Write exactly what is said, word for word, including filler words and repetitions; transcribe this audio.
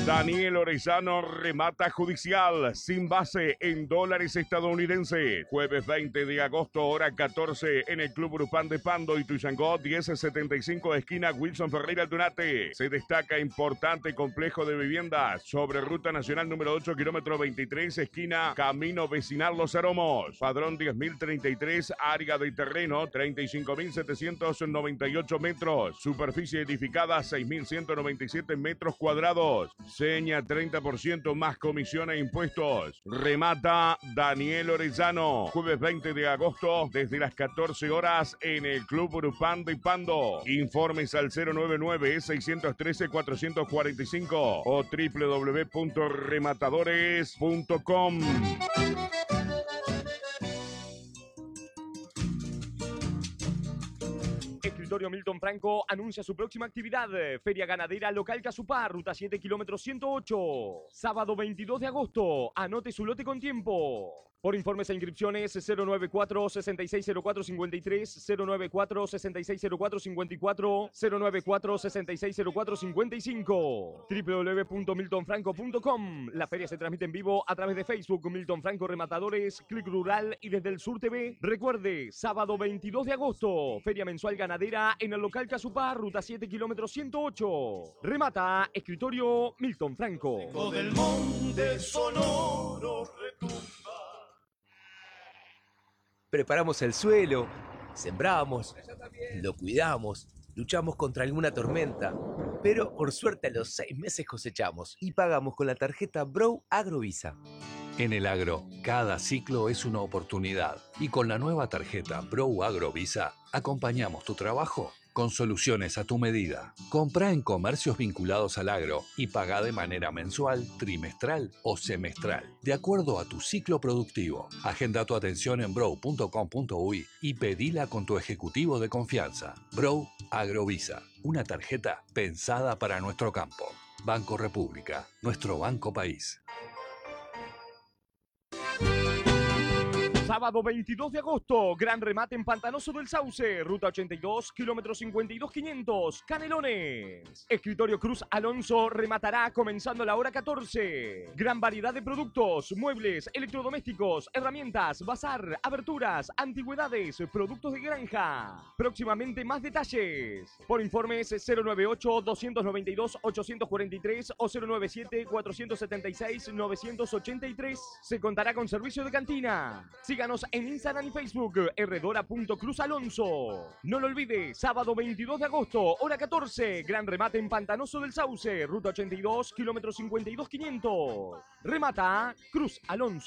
Daniel Orellano remata judicial sin base en dólares estadounidenses. Jueves veinte de agosto, hora catorce, en el Club Urupán de Pando, Ituzaingó, diez setenta y cinco, esquina Wilson Ferreira Dunate. Se destaca importante complejo de viviendas sobre Ruta Nacional número ocho, kilómetro veintitrés, esquina Camino Vecinal Los Aromos. Padrón diez mil treinta y tres, área de terreno treinta y cinco mil setecientos noventa y ocho metros. Superficie edificada seis mil ciento noventa y siete metros cuadrados. Seña treinta por ciento más comisión e impuestos. Remata Daniel Orellano. Jueves veinte de agosto desde las catorce horas en el Club Urupán de Pando. Informes al cero nueve nueve, seis uno tres, cuatro cuatro cinco o doble u doble u doble u punto rematadores punto com. Escritorio Milton Franco anuncia su próxima actividad. Feria Ganadera Local Casupá, ruta siete, kilómetro ciento ocho. Sábado veintidós de agosto. Anote su lote con tiempo. Por informes e inscripciones, cero nueve cuatro, seis seis cero cuatro cinco tres, cero nueve cuatro, seis seis cero cuatro cinco cuatro, cero nueve cuatro, seis seis cero cuatro cinco cinco. doble u doble u doble u punto milton franco punto com. La feria se transmite en vivo a través de Facebook, Milton Franco Rematadores, Click Rural y desde el Sur T V. Recuerde, sábado veintidós de agosto, Feria Mensual Ganadera en el local Casupá, ruta siete, kilómetro ciento ocho. Remata Escritorio Milton Franco. Del monte sonoro retumba. Preparamos el suelo, sembramos, lo cuidamos, luchamos contra alguna tormenta, pero por suerte a los seis meses cosechamos y pagamos con la tarjeta Brow Agrovisa. En el agro, cada ciclo es una oportunidad y con la nueva tarjeta Brow Agrovisa acompañamos tu trabajo con soluciones a tu medida. Comprá en comercios vinculados al agro y pagá de manera mensual, trimestral o semestral, de acuerdo a tu ciclo productivo. Agenda tu atención en brow punto com punto uy y pedila con tu ejecutivo de confianza. Brow Agrovisa, una tarjeta pensada para nuestro campo. Banco República, nuestro banco país. Sábado veintidós de agosto, gran remate en Pantanoso del Sauce, ruta ochenta y dos, kilómetro cincuenta y dos quinientos, Canelones. Escritorio Cruz Alonso rematará comenzando la hora catorce. Gran variedad de productos, muebles, electrodomésticos, herramientas, bazar, aberturas, antigüedades, productos de granja. Próximamente más detalles. Por informes cero nueve ocho, dos nueve dos, ocho cuatro tres o cero nueve siete, cuatro siete seis, nueve ocho tres. Se contará con servicio de cantina. Síganos en Instagram y Facebook, herredora punto cruz alonso. No lo olvide, sábado veintidós de agosto, hora catorce, gran remate en Pantanoso del Sauce, ruta ochenta y dos, kilómetro cincuenta y dos quinientos. Remata Cruz Alonso.